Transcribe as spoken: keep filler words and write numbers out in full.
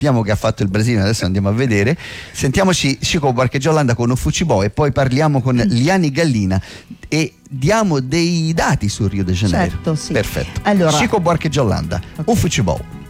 sappiamo che ha fatto il Brasile, adesso andiamo a vedere. Sentiamoci Chico Buarque de Holanda con Uffici-Bo e poi parliamo con Liani Gallina e diamo dei dati sul Rio de Janeiro. Certo, sì. Perfetto. Allora, Chico Buarque de Holanda, okay. Uffici-Bo.